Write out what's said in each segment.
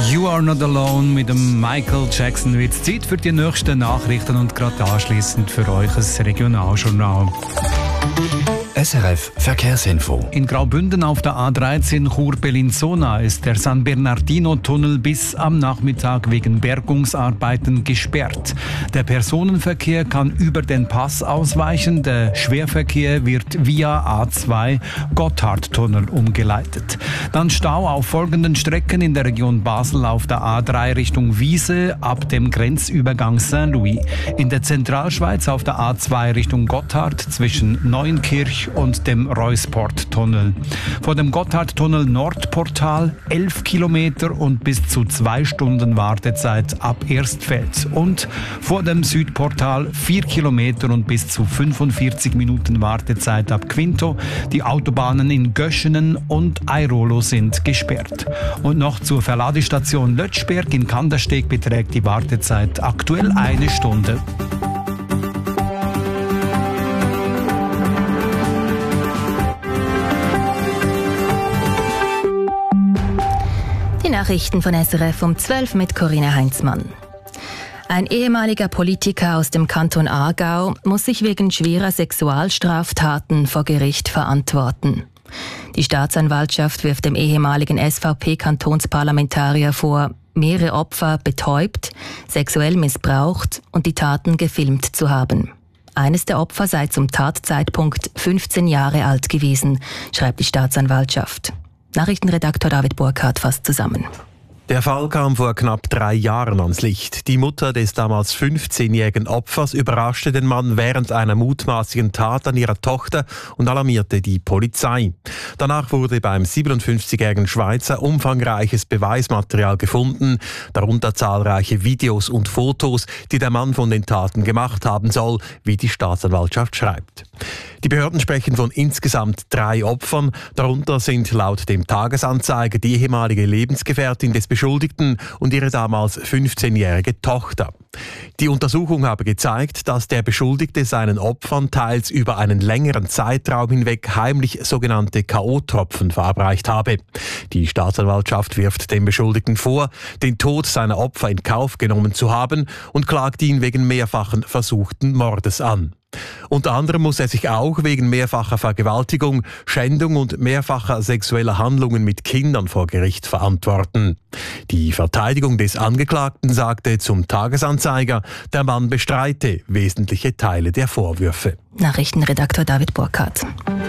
You Are Not Alone mit dem Michael Jackson. Jetzt Zeit für die nächsten Nachrichten und gerade anschliessend für euch ein Regionaljournal. SRF Verkehrsinfo. In Graubünden auf der A13 Chur-Bellinzona ist der San Bernardino-Tunnel bis am Nachmittag wegen Bergungsarbeiten gesperrt. Der Personenverkehr kann über den Pass ausweichen. Der Schwerverkehr wird via A2 Gotthardtunnel umgeleitet. Dann Stau auf folgenden Strecken in der Region Basel auf der A3 Richtung Wiese ab dem Grenzübergang Saint-Louis. In der Zentralschweiz auf der A2 Richtung Gotthard zwischen Neuenkirch und dem Reusport-Tunnel. Vor dem Gotthardtunnel Nordportal 11 Kilometer und bis zu 2 Stunden Wartezeit ab Erstfeld. Und vor dem Südportal 4 Kilometer und bis zu 45 Minuten Wartezeit ab Quinto. Die Autobahnen in Göschenen und Airolo sind gesperrt. Und noch zur Verladestation Lötschberg in Kandersteg beträgt die Wartezeit aktuell 1 Stunde. Die Nachrichten von SRF um 12 mit Corinna Heinzmann. Ein ehemaliger Politiker aus dem Kanton Aargau muss sich wegen schwerer Sexualstraftaten vor Gericht verantworten. Die Staatsanwaltschaft wirft dem ehemaligen SVP-Kantonsparlamentarier vor, mehrere Opfer betäubt, sexuell missbraucht und die Taten gefilmt zu haben. Eines der Opfer sei zum Tatzeitpunkt 15 Jahre alt gewesen, schreibt die Staatsanwaltschaft. Nachrichtenredaktor David Burkhardt fasst zusammen. Der Fall kam vor knapp 3 Jahren ans Licht. Die Mutter des damals 15-jährigen Opfers überraschte den Mann während einer mutmaßlichen Tat an ihrer Tochter und alarmierte die Polizei. Danach wurde beim 57-jährigen Schweizer umfangreiches Beweismaterial gefunden, darunter zahlreiche Videos und Fotos, die der Mann von den Taten gemacht haben soll, wie die Staatsanwaltschaft schreibt. Die Behörden sprechen von insgesamt 3 Opfern. Darunter sind laut dem Tagesanzeiger die ehemalige Lebensgefährtin des Beschuldigten und ihre damals 15-jährige Tochter. Die Untersuchung habe gezeigt, dass der Beschuldigte seinen Opfern teils über einen längeren Zeitraum hinweg heimlich sogenannte K.O.-Tropfen verabreicht habe. Die Staatsanwaltschaft wirft dem Beschuldigten vor, den Tod seiner Opfer in Kauf genommen zu haben und klagt ihn wegen mehrfachen versuchten Mordes an. Unter anderem muss er sich auch wegen mehrfacher Vergewaltigung, Schändung und mehrfacher sexueller Handlungen mit Kindern vor Gericht verantworten. Die Verteidigung des Angeklagten sagte zum Tagesanzeiger, der Mann bestreite wesentliche Teile der Vorwürfe. Nachrichtenredaktor David Burkhardt.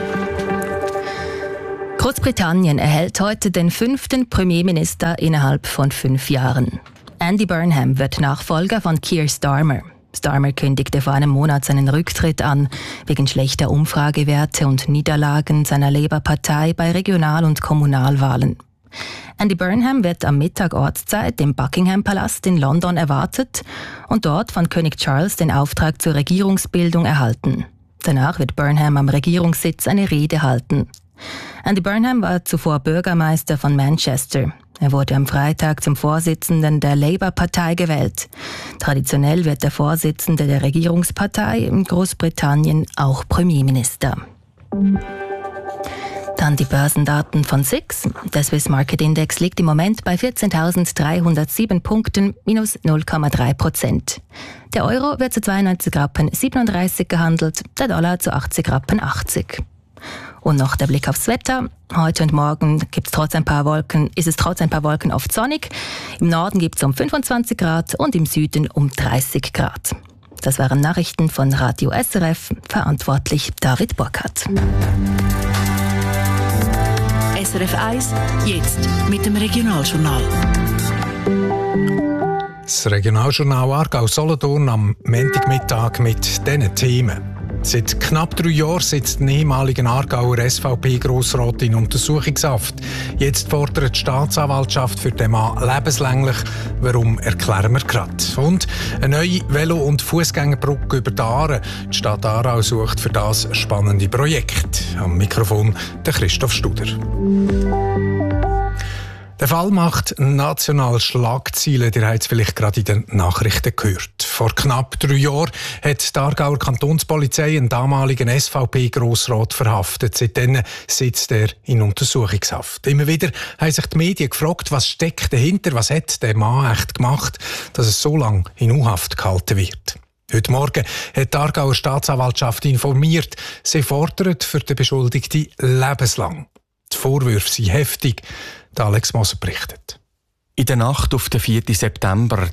Großbritannien erhält heute den 5. Premierminister innerhalb von 5 Jahren. Andy Burnham wird Nachfolger von Keir Starmer. Starmer kündigte vor einem Monat seinen Rücktritt an, wegen schlechter Umfragewerte und Niederlagen seiner Labour-Partei bei Regional- und Kommunalwahlen. Andy Burnham wird am Mittag Ortszeit im Buckingham-Palast in London erwartet und dort von König Charles den Auftrag zur Regierungsbildung erhalten. Danach wird Burnham am Regierungssitz eine Rede halten. Andy Burnham war zuvor Bürgermeister von Manchester. Er wurde am Freitag zum Vorsitzenden der Labour-Partei gewählt. Traditionell wird der Vorsitzende der Regierungspartei in Großbritannien auch Premierminister. Dann die Börsendaten von SIX. Der Swiss Market Index liegt im Moment bei 14.307 Punkten, minus 0,3%. Der Euro wird zu 92,37 Rappen gehandelt, der Dollar zu 80,80 Rappen. Und noch der Blick aufs Wetter. Heute und morgen ist es trotz ein paar Wolken oft sonnig. Im Norden gibt es um 25 Grad und im Süden um 30 Grad. Das waren Nachrichten von Radio SRF, verantwortlich David Burkhardt. SRF 1, jetzt mit dem Regionaljournal. Das Regionaljournal Aargau-Solothurn am Montagmittag mit diesen Themen. Seit knapp 3 Jahren sitzt ein ehemaliger Aargauer SVP-Grossrat in Untersuchungshaft. Jetzt fordert die Staatsanwaltschaft für den Mann lebenslänglich. Warum, erklären wir gerade. Und eine neue Velo- und Fußgängerbrücke über die Aare. Die Stadt Aarau sucht für das spannende Projekt. Am Mikrofon der Christoph Studer. Der Fall macht national Schlagzeilen. Ihr habt es vielleicht gerade in den Nachrichten gehört. Vor knapp 3 Jahren hat die Aargauer Kantonspolizei einen damaligen SVP-Grossrat verhaftet. Seitdem sitzt er in Untersuchungshaft. Immer wieder haben sich die Medien gefragt, was steckt dahinter, was hat der Mann echt gemacht, dass es so lange in U-Haft gehalten wird. Heute Morgen hat die Aargauer Staatsanwaltschaft informiert, sie fordert für den Beschuldigten lebenslang. Die Vorwürfe sind heftig. Alex Moser berichtet. In der Nacht auf den 4. September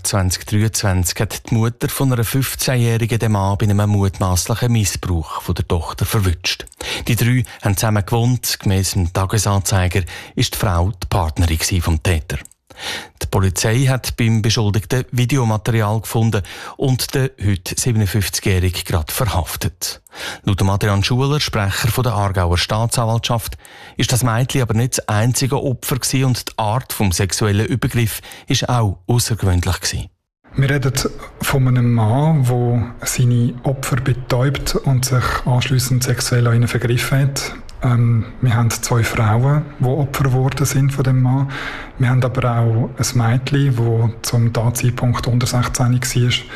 2023 hat die Mutter von einer 15-Jährigen den Mann bei einem mutmaßlichen Missbrauch von der Tochter verwünscht. Die 3 haben zusammen gewohnt. Gemäss dem Tagesanzeiger ist die Frau die Partnerin vom Täter. Die Polizei hat beim Beschuldigten Videomaterial gefunden und den heute 57-Jährigen gerade verhaftet. Laut Adrian Schuler, Sprecher der Aargauer Staatsanwaltschaft, ist das Mädchen aber nicht das einzige Opfer gewesen und die Art des sexuellen Übergriffs war auch außergewöhnlich gewesen. Wir reden von einem Mann, der seine Opfer betäubt und sich anschliessend sexuell an ihnen vergriffen hat. Wir haben 2 Frauen, die Opfer geworden sind von dem Mann. Wir haben aber auch ein Mädchen, das zum Tatzeitpunkt unter 16 war, das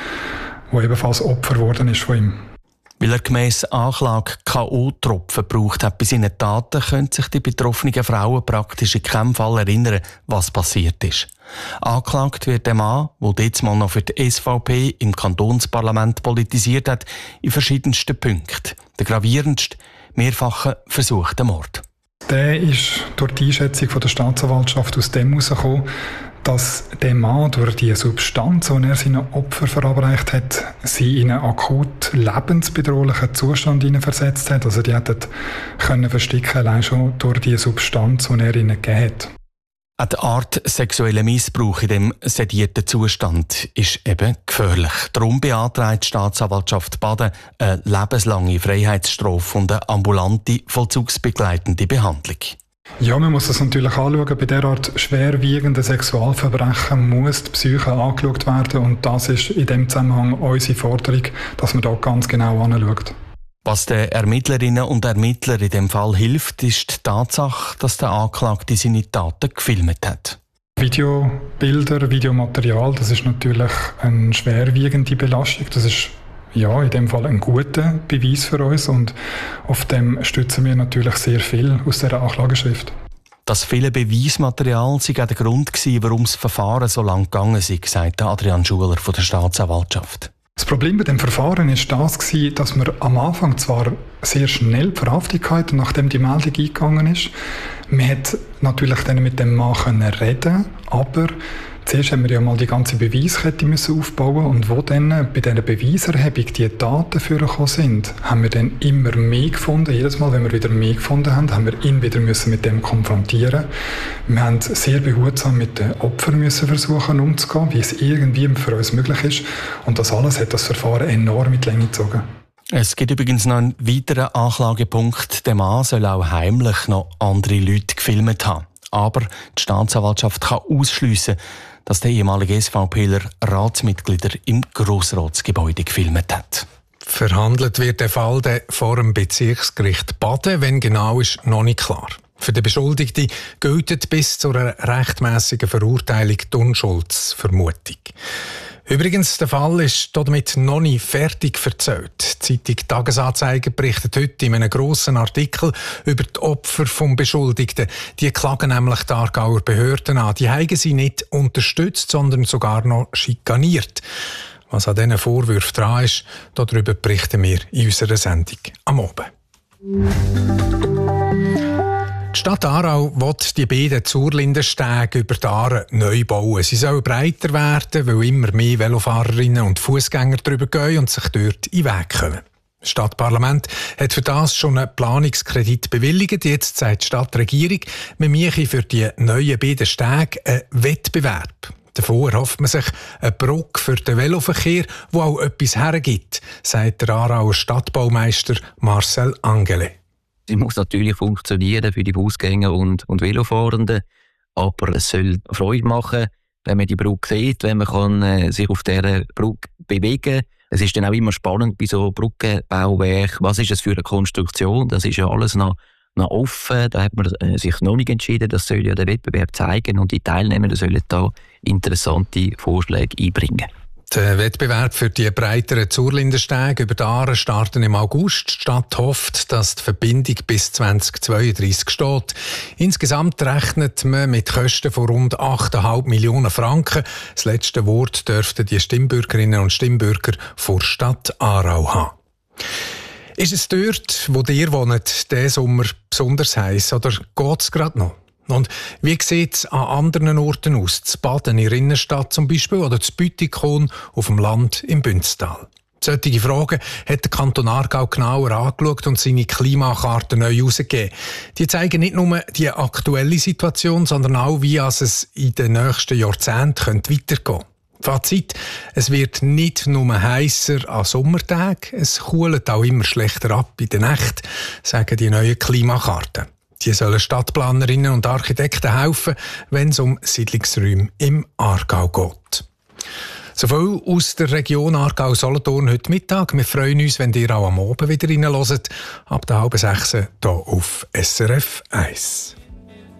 ebenfalls Opfer geworden ist von ihm. Weil er gemäss Anklage K.O.-Tropfen gebraucht hat bei seinen Taten, können sich die betroffenen Frauen praktisch in keinem Fall erinnern, was passiert ist. Angeklagt wird der Mann, der jetzt mal noch für die SVP im Kantonsparlament politisiert hat, in verschiedensten Punkten. Der gravierendste, mehrfache versuchte Mord. Der ist durch die Einschätzung von der Staatsanwaltschaft aus dem herausgekommen, dass der Mann durch die Substanz, die er seinen Opfern verabreicht hat, sie in einen akut lebensbedrohlichen Zustand versetzt hat. Also die hätten können verstecken, allein schon durch die Substanz, die er ihnen gegeben hat. Eine Art sexueller Missbrauch in dem sedierten Zustand ist eben gefährlich. Darum beantragt die Staatsanwaltschaft Baden eine lebenslange Freiheitsstrafe und eine ambulante vollzugsbegleitende Behandlung. Ja, man muss das natürlich anschauen. Bei derart schwerwiegenden Sexualverbrechen muss die Psyche angeschaut werden und das ist in dem Zusammenhang unsere Forderung, dass man da ganz genau anschaut. Was den Ermittlerinnen und Ermittlern in dem Fall hilft, ist die Tatsache, dass der Anklagte seine Taten gefilmt hat. Videobilder, Videomaterial, das ist natürlich eine schwerwiegende Belastung. Das ist ja in dem Fall ein guter Beweis für uns und auf dem stützen wir natürlich sehr viel aus dieser Anklageschrift. Das viele Beweismaterial sei auch der Grund gewesen, warum das Verfahren so lange gegangen ist, sagt Adrian Schuler von der Staatsanwaltschaft. Das Problem bei dem Verfahren ist das gewesen, dass wir am Anfang zwar sehr schnell die Verhaftung hatten, nachdem die Meldung eingegangen ist. Man konnte natürlich dann mit dem Mann reden, aber zuerst haben wir ja mal die ganze Beweiskette aufbauen und wo dann bei dieser Beweiserhebung die Daten vorgekommen sind, haben wir dann immer mehr gefunden. Jedes Mal, wenn wir wieder mehr gefunden haben, haben wir ihn wieder mit dem konfrontieren. Wir haben sehr behutsam mit den Opfern versuchen umzugehen, wie es irgendwie für uns möglich ist. Und das alles hat das Verfahren enorm in die Länge gezogen. Es gibt übrigens noch einen weiteren Anklagepunkt. Der Mann soll auch heimlich noch andere Leute gefilmt haben. Aber die Staatsanwaltschaft kann ausschliessen, dass der ehemalige SVPler Ratsmitglieder im Grossratsgebäude gefilmt hat. Verhandelt wird der Fall vor dem Bezirksgericht Baden, wenn genau ist noch nicht klar. Für den Beschuldigten gilt bis zu einer rechtmässigen Verurteilung die Unschuldsvermutung. Übrigens, der Fall ist damit noch nicht fertig erzählt. Die Zeitung Tagesanzeiger berichtet heute in einem grossen Artikel über die Opfer des Beschuldigten. Die klagen nämlich die Aargauer Behörden an. Die haben sie nicht unterstützt, sondern sogar noch schikaniert. Was an diesen Vorwürfen dran ist, darüber berichten wir in unserer Sendung am Abend. Die Stadt Aarau will die beiden Zurlindenstege über die Aare neu bauen. Sie sollen breiter werden, weil immer mehr Velofahrerinnen und Fußgänger darüber gehen und sich dort in den Weg kommen. Das Stadtparlament hat für das schon einen Planungskredit bewilligt. Jetzt sagt die Stadtregierung, man mache für die neuen beiden Stege einen Wettbewerb. Davor erhofft man sich eine Brücke für den Veloverkehr, die auch etwas hergibt, sagt der Aarauer Stadtbaumeister Marcel Angele. Sie muss natürlich funktionieren für die Fußgänger und Velofahrenden, aber es soll Freude machen, wenn man die Brücke sieht, wenn man sich auf dieser Brücke bewegen kann. Es ist dann auch immer spannend bei so Brückenbauwerken. Was ist es für eine Konstruktion? Das ist ja alles noch offen. Da hat man sich noch nicht entschieden. Das soll ja der Wettbewerb zeigen und die Teilnehmer sollen da interessante Vorschläge einbringen. Der Wettbewerb für die breiteren Zurlindenstege über die Aare starten im August. Die Stadt hofft, dass die Verbindung bis 2032 steht. Insgesamt rechnet man mit Kosten von rund 8,5 Millionen Franken. Das letzte Wort dürften die Stimmbürgerinnen und Stimmbürger vor Stadt Aarau haben. Ist es dort, wo ihr wohnt, diesen Sommer besonders heiß oder geht es gerade noch? Und wie sieht es an anderen Orten aus? Das Baden in der Innenstadt zum Beispiel oder das Bütikon auf dem Land im Bünztal? Solche Fragen hat der Kanton Aargau genauer angeschaut und seine Klimakarte neu herausgegeben. Die zeigen nicht nur die aktuelle Situation, sondern auch, wie es in den nächsten Jahrzehnten weitergehen könnte. Fazit: Es wird nicht nur heißer an Sommertagen, es kühlt auch immer schlechter ab in der Nacht, sagen die neuen Klimakarten. Die sollen Stadtplanerinnen und Architekten helfen, wenn es um Siedlungsräume im Aargau geht. So viel aus der Region Aargau-Solothurn heute Mittag. Wir freuen uns, wenn ihr auch am Abend wieder reinhört. Ab der 5:30 hier auf SRF 1.